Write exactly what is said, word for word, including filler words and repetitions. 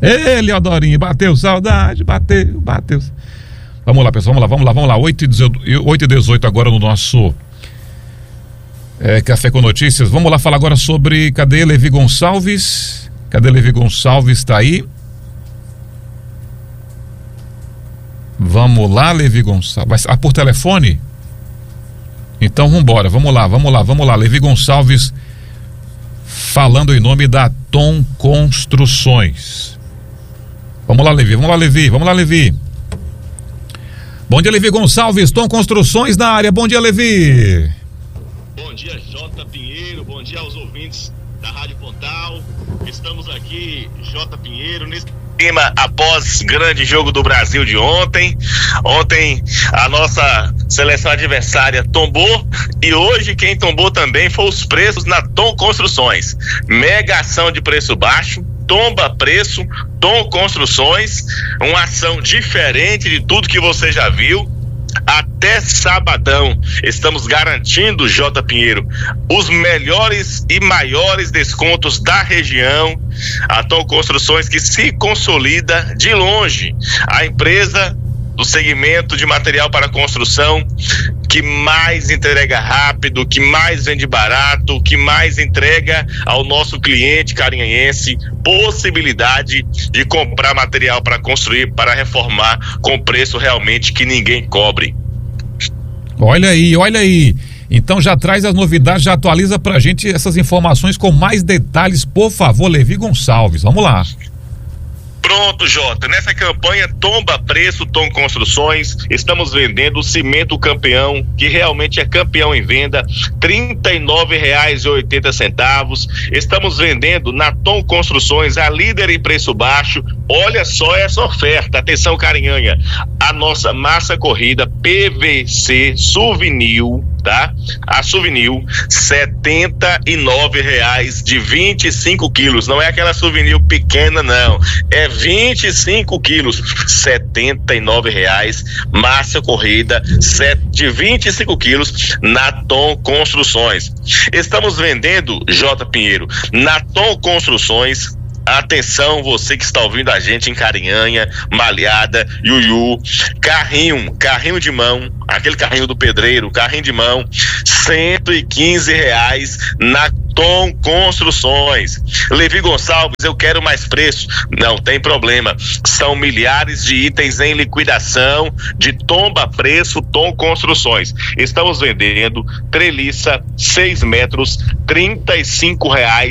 Ele, Odorinho, bateu saudade, bateu, bateu. Vamos lá, pessoal, vamos lá, vamos lá, vamos lá. oito e dezoito agora no nosso é, Café com Notícias. Vamos lá falar agora sobre, cadê Levi Gonçalves? Cadê Levi Gonçalves? Tá aí? Vamos lá, Levi Gonçalves. Ah, por telefone? Então vambora, vamos lá, vamos lá, vamos lá. Levi Gonçalves falando em nome da Tom Construções. Vamos lá, Levi, vamos lá, Levi, vamos lá, Levi. Bom dia, Levi Gonçalves, Tom Construções na área. Bom dia, Levi. Bom dia, J. Pinheiro, bom dia aos ouvintes da Rádio Pontal. Estamos aqui, J. Pinheiro, nesse clima após grande jogo do Brasil de ontem. Ontem a nossa seleção adversária tombou e hoje quem tombou também foi os preços na Tom Construções. Mega ação de preço baixo, tomba preço, Tom Construções, uma ação diferente de tudo que você já viu. Até sabadão estamos garantindo, J. Pinheiro, os melhores e maiores descontos da região. A Tom Construções, que se consolida de longe, a empresa do segmento de material para construção que mais entrega rápido, que mais vende barato, que mais entrega ao nosso cliente carinhense possibilidade de comprar material para construir, para reformar com preço realmente que ninguém cobre. Olha aí, olha aí. Então já traz as novidades, já atualiza pra gente essas informações com mais detalhes, por favor, Levi Gonçalves. Vamos lá. Pronto, Jota, nessa campanha tomba preço Tom Construções, estamos vendendo o cimento campeão, que realmente é campeão em venda, trinta e nove reais e oitenta centavos. Estamos vendendo na Tom Construções, a líder em preço baixo. Olha só essa oferta, atenção Carinhanha, a nossa massa corrida P V C Souvenir, tá? A Souvenir, setenta e nove reais de vinte e cinco quilos, não é aquela Souvenir pequena não, é vinte e cinco quilos, setenta e nove reais, massa corrida de vinte e cinco quilos na Tom Construções. Estamos vendendo, J. Pinheiro, na Tom Construções. Atenção, você que está ouvindo a gente em Carinhanha, Malhada, Iuiú, carrinho, carrinho de mão, aquele carrinho do pedreiro, carrinho de mão, cento e quinze reais na Tom Construções. Levi Gonçalves, eu quero mais preço. Não tem problema, são milhares de itens em liquidação de tomba preço Tom Construções. Estamos vendendo treliça seis metros, trinta e cinco reais